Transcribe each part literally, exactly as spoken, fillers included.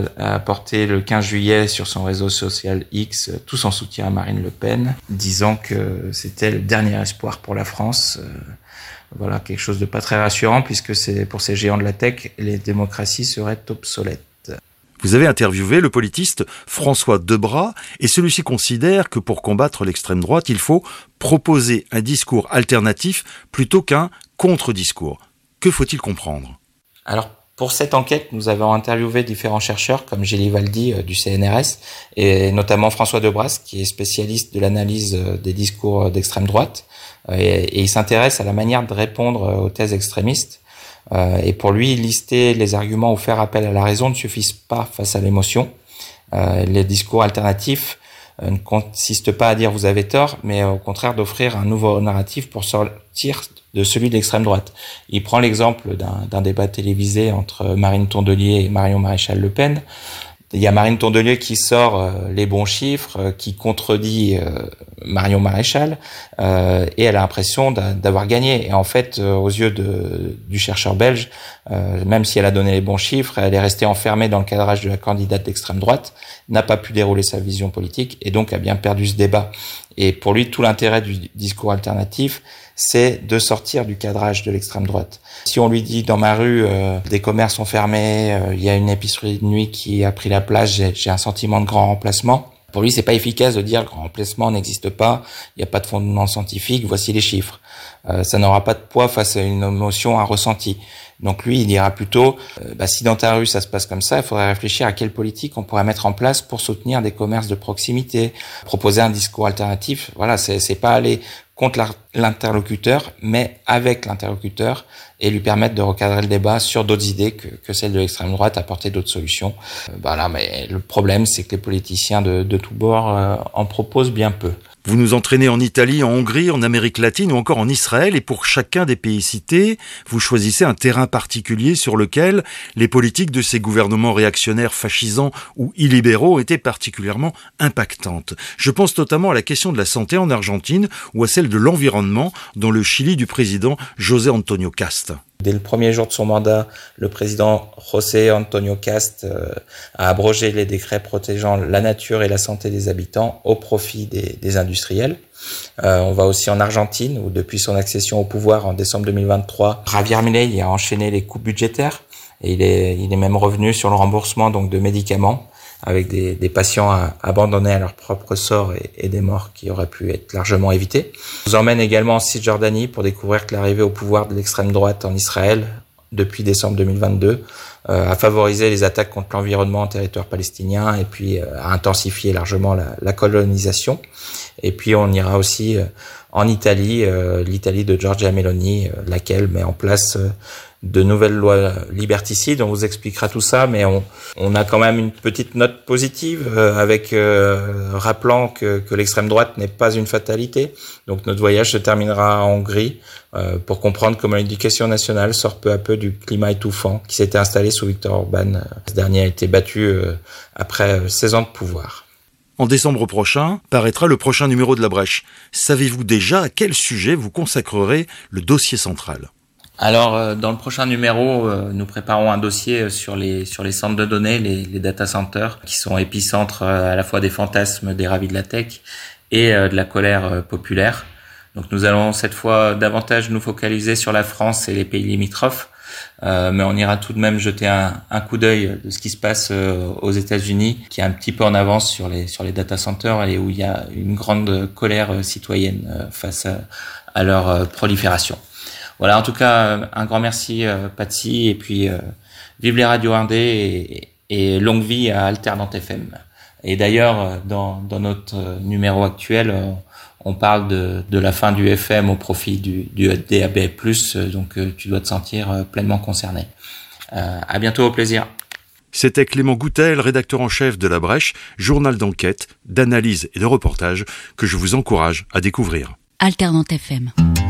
a apporté le quinze juillet sur son réseau social X tout son soutien à Marine Le Pen, disant que c'était le dernier espoir pour la France. Voilà, quelque chose de pas très rassurant, puisque c'est pour ces géants de la tech, les démocraties seraient obsolètes. Vous avez interviewé le politiste François Debras et celui-ci considère que pour combattre l'extrême droite, il faut proposer un discours alternatif plutôt qu'un contre-discours. Que faut-il comprendre ? Alors, pour cette enquête, nous avons interviewé différents chercheurs comme Gély Valdy euh, du C N R S et notamment François Debras qui est spécialiste de l'analyse euh, des discours d'extrême droite euh, et, et il s'intéresse à la manière de répondre euh, aux thèses extrémistes. Euh, et pour lui, lister les arguments ou faire appel à la raison ne suffisent pas face à l'émotion. Euh, les discours alternatifs euh, ne consistent pas à dire vous avez tort, mais au contraire d'offrir un nouveau narratif pour sortir de celui de l'extrême droite. Il prend l'exemple d'un, d'un débat télévisé entre Marine Tondelier et Marion Maréchal Le Pen. Il y a Marine Tondelier qui sort euh, les bons chiffres, euh, qui contredit euh, Marion Maréchal, euh, et elle a l'impression d'a, d'avoir gagné. Et en fait, euh, aux yeux de, du chercheur belge, euh, même si elle a donné les bons chiffres, elle est restée enfermée dans le cadrage de la candidate d'extrême droite, n'a pas pu dérouler sa vision politique, et donc a bien perdu ce débat. Et pour lui, tout l'intérêt du discours alternatif, c'est de sortir du cadrage de l'extrême droite. Si on lui dit dans ma rue, euh, des commerces sont fermés, il euh, y a une épicerie de nuit qui a pris la place, j'ai, j'ai un sentiment de grand remplacement. Pour lui, c'est pas efficace de dire le grand remplacement n'existe pas, il n'y a pas de fondement scientifique, voici les chiffres. Euh, ça n'aura pas de poids face à une émotion, un ressenti. Donc lui, il dira plutôt, euh, bah, si dans ta rue ça se passe comme ça, il faudrait réfléchir à quelle politique on pourrait mettre en place pour soutenir des commerces de proximité, proposer un discours alternatif. Voilà, c'est, c'est pas aller contre l'interlocuteur, mais avec l'interlocuteur, et lui permettre de recadrer le débat sur d'autres idées que, que celles de l'extrême droite, apporter d'autres solutions. Euh, voilà, mais le problème, c'est que les politiciens de, de tous bords euh, en proposent bien peu. Vous nous entraînez en Italie, en Hongrie, en Amérique latine ou encore en Israël, et pour chacun des pays cités, vous choisissez un terrain particulier sur lequel les politiques de ces gouvernements réactionnaires, fascisants ou illibéraux étaient particulièrement impactantes. Je pense notamment à la question de la santé en Argentine ou à celle de l'environnement dans le Chili du président José Antonio Cast. Dès le premier jour de son mandat, le président José Antonio Cast euh, a abrogé les décrets protégeant la nature et la santé des habitants au profit des, des industriels. Euh, on va aussi en Argentine, où depuis son accession au pouvoir en décembre deux mille vingt-trois, Javier Milei a enchaîné les coupes budgétaires et il est, il est même revenu sur le remboursement donc de médicaments avec des, des patients à, abandonnés à leur propre sort et, et des morts qui auraient pu être largement évitées. On vous emmène également en Cisjordanie pour découvrir que l'arrivée au pouvoir de l'extrême droite en Israël depuis décembre deux mille vingt-deux euh, a favorisé les attaques contre l'environnement en territoire palestinien et puis euh, a intensifié largement la, la colonisation. Et puis on ira aussi euh, en Italie, euh, l'Italie de Giorgia Meloni, euh, laquelle met en place euh, de nouvelles lois liberticides. On vous expliquera tout ça, mais on, on a quand même une petite note positive euh, avec euh, rappelant que, que l'extrême droite n'est pas une fatalité. Donc notre voyage se terminera en Hongrie euh, pour comprendre comment l'éducation nationale sort peu à peu du climat étouffant qui s'était installé sous Viktor Orban. Ce dernier a été battu euh, après seize ans de pouvoir. En décembre prochain, paraîtra le prochain numéro de La Brèche. Savez-vous déjà à quel sujet vous consacrerez le dossier central ? Alors, dans le prochain numéro, nous préparons un dossier sur les sur les centres de données, les, les data centers, qui sont épicentres à la fois des fantasmes des ravis de la tech et de la colère populaire. Donc, nous allons cette fois davantage nous focaliser sur la France et les pays limitrophes, euh, mais on ira tout de même jeter un, un coup d'œil de ce qui se passe aux États-Unis, qui est un petit peu en avance sur les sur les data centers et où il y a une grande colère citoyenne face à, à leur prolifération. Voilà, en tout cas, un grand merci euh, Patsy, et puis euh, vive les radios indé et, et longue vie à Alternant F M. Et d'ailleurs, dans, dans notre numéro actuel, on, on parle de, de la fin du F M au profit du, du D A B plus, donc euh, tu dois te sentir euh, pleinement concerné. Euh, à bientôt, au plaisir. C'était Clément Goutel, rédacteur en chef de La Brèche, journal d'enquête, d'analyse et de reportage que je vous encourage à découvrir. Alternant F M.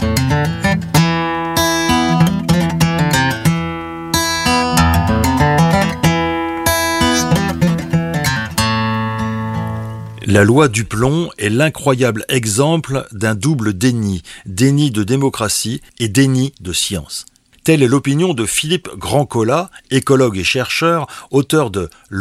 La loi du plomb est l'incroyable exemple d'un double déni, déni de démocratie et déni de science. Telle est l'opinion de Philippe Grandcola, écologue et chercheur, auteur de